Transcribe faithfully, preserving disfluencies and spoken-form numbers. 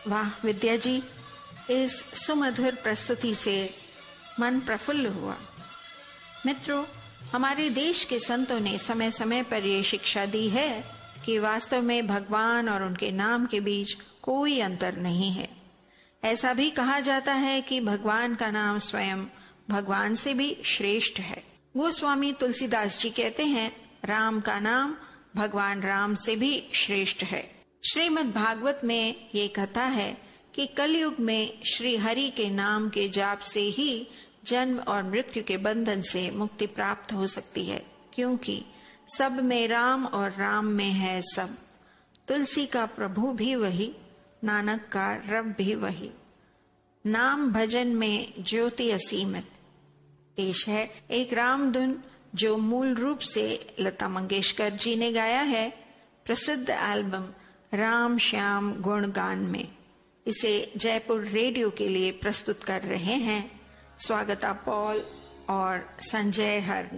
वाह विद्या जी, इस सुमधुर प्रस्तुति से मन प्रफुल्ल हुआ। मित्रों, हमारे देश के संतों ने समय समय पर ये शिक्षा दी है कि वास्तव में भगवान और उनके नाम के बीच कोई अंतर नहीं है। ऐसा भी कहा जाता है कि भगवान का नाम स्वयं भगवान से भी श्रेष्ठ है। गोस्वामी तुलसीदास जी कहते हैं, राम का नाम भगवान राम से भी श्रेष्ठ है। श्रीमद् भागवत में ये कथा है कि कलयुग में श्री हरि के नाम के जाप से ही जन्म और मृत्यु के बंधन से मुक्ति प्राप्त हो सकती है, क्योंकि सब में राम और राम में है सब। तुलसी का प्रभु भी वही, नानक का रब भी वही। नाम भजन में ज्योति असीमित। पेश है एक रामधुन जो मूल रूप से लता मंगेशकर जी ने गाया है प्रसिद्ध एल्बम राम श्याम गुणगान में। इसे जयपुर रेडियो के लिए प्रस्तुत कर रहे हैं स्वागता पॉल और संजय हरन।